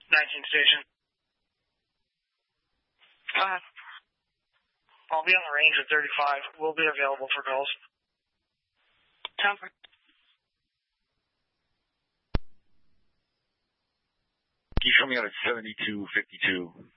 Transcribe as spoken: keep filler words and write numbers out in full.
nineteen station. Go ahead. I'll be on the range at thirty-five. We'll be available for calls. Sounds good. Can you show me out at seventy-two fifty-two?